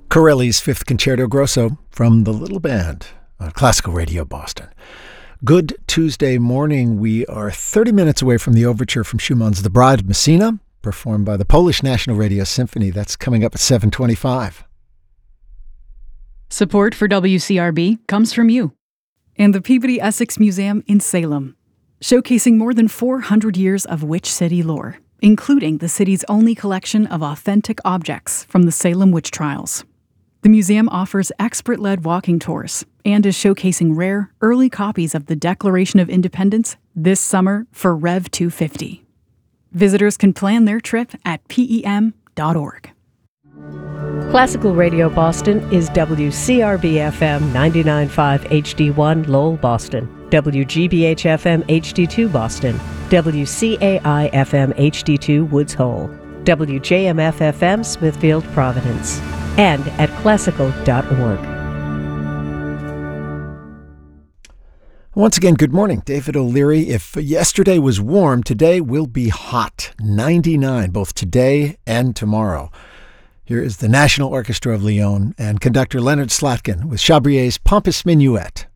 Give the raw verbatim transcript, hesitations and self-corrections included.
Corelli's Fifth Concerto Grosso from the Little Band on Classical Radio Boston. Good Tuesday morning. We are thirty minutes away from the overture from Schumann's The Bride of Messina, performed by the Polish National Radio Symphony. That's coming up at seven twenty-five. Support for W C R B comes from you and the Peabody Essex Museum in Salem, showcasing more than four hundred years of Witch City lore, including the city's only collection of authentic objects from the Salem witch trials. The museum offers expert-led walking tours and is showcasing rare, early copies of the Declaration of Independence this summer for Rev two fifty. Visitors can plan their trip at P E M dot org. Classical Radio Boston is W C R B F M ninety-nine point five H D one Lowell, Boston, W G B H F M H D two Boston, W C A I F M H D two Woods Hole, W J M F F M Smithfield, Providence, and at classical dot org. Once again, good morning. David O'Leary. If yesterday was warm, today will be hot. ninety-nine, both today and tomorrow. Here is the National Orchestra of Lyon and conductor Leonard Slatkin with Chabrier's Pompous Minuet.